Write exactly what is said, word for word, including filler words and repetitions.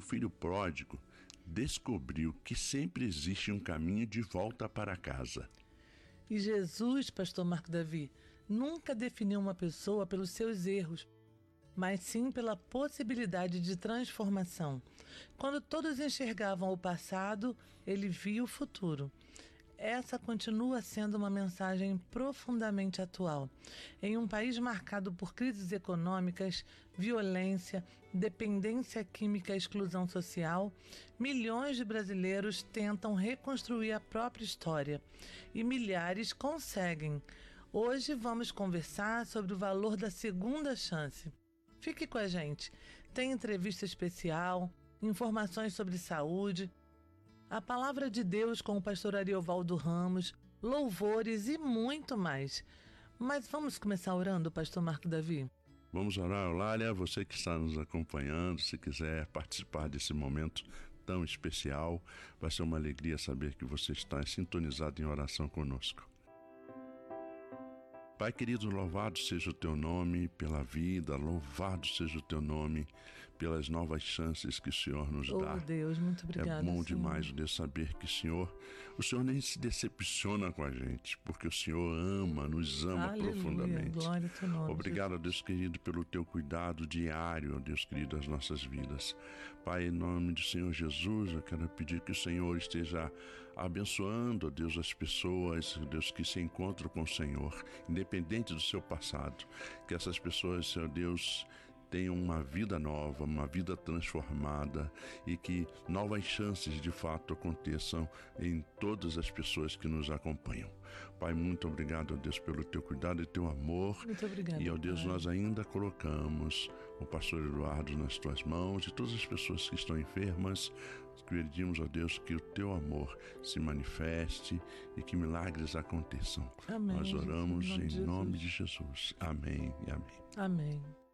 filho pródigo descobriu que sempre existe um caminho de volta para casa. E Jesus, pastor Marco Davi, nunca definiu uma pessoa pelos seus erros, mas sim pela possibilidade de transformação. Quando todos enxergavam o passado, ele via o futuro. Essa continua sendo uma mensagem profundamente atual. Em um país marcado por crises econômicas, violência, dependência química e exclusão social, milhões de brasileiros tentam reconstruir a própria história e milhares conseguem. Hoje vamos conversar sobre o valor da segunda chance. Fique com a gente. Tem entrevista especial, informações sobre saúde, a palavra de Deus com o pastor Ariovaldo Ramos, louvores e muito mais. Mas vamos começar orando, pastor Marco Davi? Vamos orar, Eulália, você que está nos acompanhando, se quiser participar desse momento tão especial, vai ser uma alegria saber que você está sintonizado em oração conosco. Pai querido, louvado seja o teu nome pela vida, louvado seja o teu nome pelas novas chances que o Senhor nos dá. Oh Deus, muito obrigada. É bom Senhor. demais Deus saber que o Senhor, o Senhor nem se decepciona com a gente, porque o Senhor ama, nos ama Aleluia, profundamente. Glória ao teu nome, Obrigado, Jesus. Deus querido, pelo teu cuidado diário, ó Deus querido, das nossas vidas. Pai, em nome do Senhor Jesus, eu quero pedir que o Senhor esteja abençoando, ó Deus, as pessoas, Deus, que se encontram com o Senhor, independente do seu passado, que essas pessoas, Senhor Deus, tenham uma vida nova, uma vida transformada e que novas chances de fato aconteçam em todas as pessoas que nos acompanham. Pai, muito obrigado, ó Deus, pelo teu cuidado e teu amor. Muito obrigado, e, ó Deus, Pai. nós ainda colocamos o pastor Eduardo nas tuas mãos e todas as pessoas que estão enfermas. Pedimos, ó Deus, que o teu amor se manifeste e que milagres aconteçam. Amém, Nós oramos Jesus, em nome em de nome Jesus. de Jesus. Amém e amém. Amém.